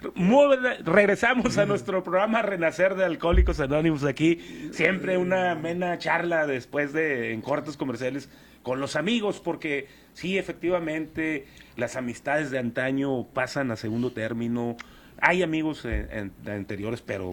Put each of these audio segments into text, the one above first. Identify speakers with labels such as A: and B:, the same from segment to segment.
A: Regresamos a nuestro programa Renacer de Alcohólicos Anónimos. Aquí siempre una amena charla después de en cortes comerciales con los amigos, porque sí, efectivamente, las amistades de antaño pasan a segundo término. Hay amigos anteriores, pero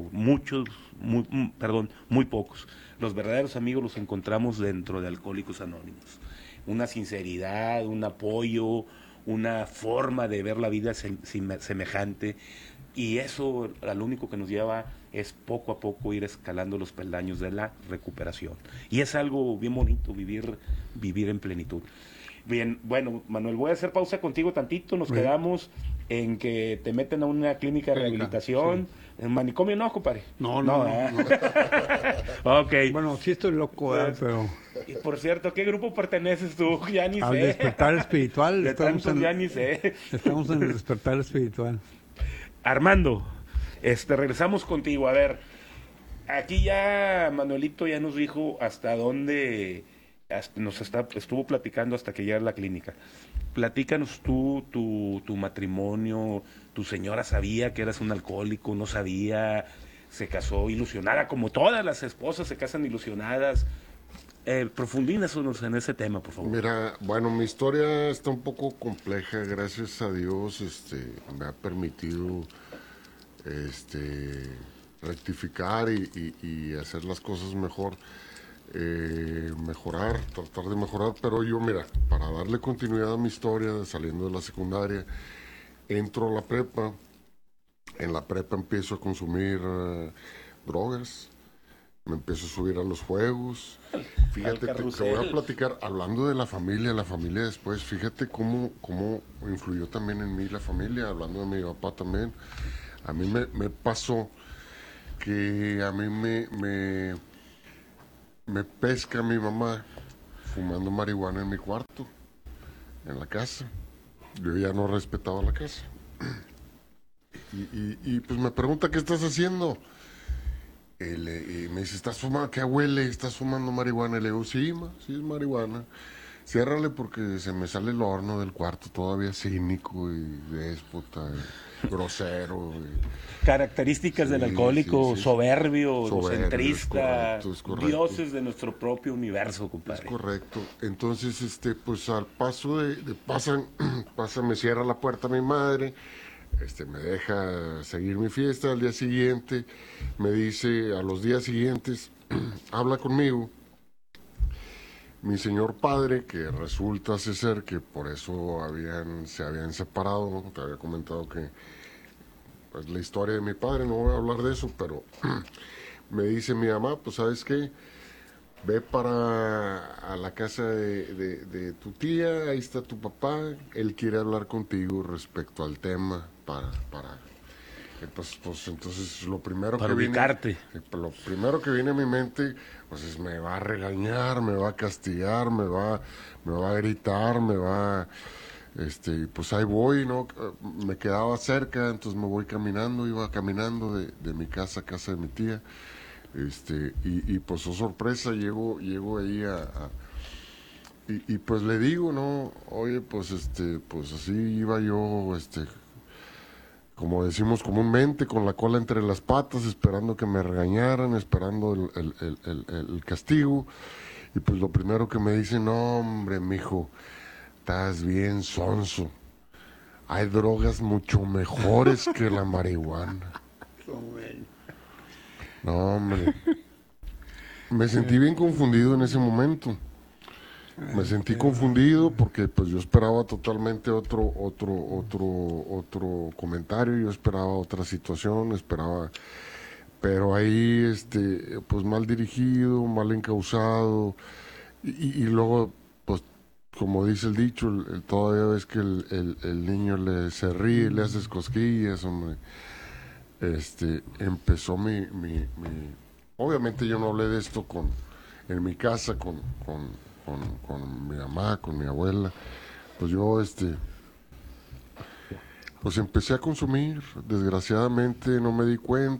A: muy pocos. Los verdaderos amigos los encontramos dentro de Alcohólicos Anónimos. Una sinceridad, un apoyo, una forma de ver la vida semejante, y eso al único que nos lleva es poco a poco ir escalando los peldaños de la recuperación, y es algo bien bonito vivir en plenitud. Bien, bueno, Manuel, voy a hacer pausa contigo tantito. Nos quedamos en que te meten a una clínica de rehabilitación. Sí. ¿En manicomio no, compadre?
B: No.
A: Ok.
B: Bueno, sí estoy loco, pero...
A: Y por cierto, ¿qué grupo perteneces tú? Ya ni
B: Al
A: sé.
B: Despertar Espiritual.
A: Ya ni sé.
B: Estamos en el Despertar Espiritual.
A: Armando, regresamos contigo. A ver, aquí ya Manuelito ya nos dijo hasta dónde estuvo platicando hasta que llegara a la clínica. Platícanos tú, tu matrimonio. ¿Tu señora sabía que eras un alcohólico? ¿No sabía? ¿Se casó ilusionada? Como todas las esposas se casan ilusionadas. Profundízanos en ese tema, por favor.
C: Mira, bueno, mi historia está un poco compleja. Gracias a Dios me ha permitido rectificar y hacer las cosas mejor. Tratar de mejorar, pero yo, mira, para darle continuidad a mi historia, saliendo de la secundaria, entro a la prepa. En la prepa empiezo a consumir drogas, me empiezo a subir a los juegos. Fíjate, te voy a platicar, hablando de la familia después, fíjate cómo influyó también en mí la familia, hablando de mi papá también. A mí me pasó que a mí me pesca mi mamá fumando marihuana en mi cuarto, en la casa. Yo ya no respetaba la casa. Y pues me pregunta, ¿qué estás haciendo? Y me dice, ¿estás fumando? ¿Qué huele? ¿Estás fumando marihuana? Y le digo, sí, sí es marihuana. Ciérrale porque se me sale el horno del cuarto, todavía cínico y déspota, grosero.
A: Características del alcohólico,
C: sí.
A: soberbio, egocentrista,
C: Es correcto.
A: Dioses de nuestro propio universo, compadre.
C: Es correcto. Entonces, pues al paso me cierra la puerta mi madre, me deja seguir mi fiesta. Al día siguiente me dice, a los días siguientes, habla conmigo mi señor padre, que resulta ser que por eso se habían separado, ¿no? Te había comentado que pues la historia de mi padre, no voy a hablar de eso, pero me dice mi mamá, pues ¿sabes qué? Ve a la casa de tu tía, ahí está tu papá, él quiere hablar contigo respecto al tema pues entonces lo primero
A: para
C: que
A: ubicarte.
C: Lo primero que viene a mi mente pues es, me va a regañar, me va a castigar, me va a gritar, pues ahí voy, ¿no? Me quedaba cerca, entonces me voy caminando, iba caminando de mi casa a casa de mi tía. Y pues oh sorpresa, llego ahí y pues le digo, no, oye, pues pues así iba yo, como decimos comúnmente, con la cola entre las patas, esperando que me regañaran, esperando el castigo. Y pues lo primero que me dicen, no hombre, mijo, estás bien sonso, hay drogas mucho mejores que la marihuana. No, hombre. Me sentí bien confundido en ese momento. Me sentí confundido porque pues yo esperaba totalmente otro comentario, yo esperaba otra situación, pero ahí pues mal dirigido, mal encausado y luego pues como dice el dicho, todavía ves que el niño se ríe, le haces cosquillas, hombre. Empezó obviamente yo no hablé de esto en mi casa con mi mamá, con mi abuela. Pues yo pues empecé a consumir, desgraciadamente no me di cuenta.